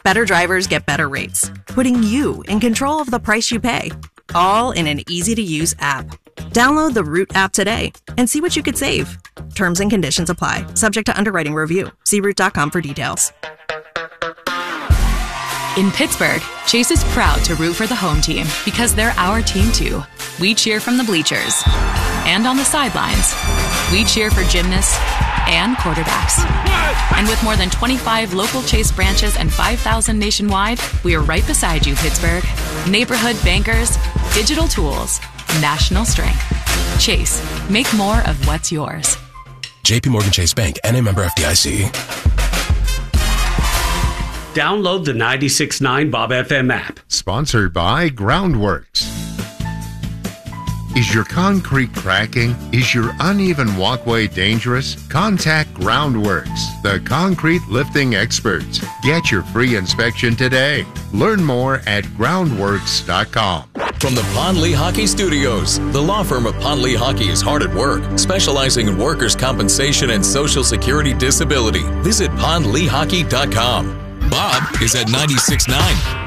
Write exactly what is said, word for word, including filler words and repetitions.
Better drivers get better rates, putting you in control of the price you pay, all in an easy-to-use app. Download the Root app today and see what you could save. Terms and conditions apply, subject to underwriting review. See root dot com for details. In Pittsburgh, Chase is proud to root for the home team because they're our team too. We cheer from the bleachers and on the sidelines. We cheer for gymnasts and quarterbacks. And with more than twenty-five local Chase branches and five thousand nationwide, we are right beside you, Pittsburgh. Neighborhood bankers, digital tools, national strength. Chase, make more of what's yours. J P Morgan Chase Bank, N A member F D I C. Download the ninety-six point nine Bob F M app. Sponsored by Groundworks. Is your concrete cracking? Is your uneven walkway dangerous? Contact Groundworks, the concrete lifting experts. Get your free inspection today. Learn more at groundworks dot com. From the Pond Lee Hockey Studios, the law firm of Pond Lee Hockey is hard at work, specializing in workers' compensation and Social Security disability. Visit pond lee hockey dot com. Bob is at ninety-six point nine.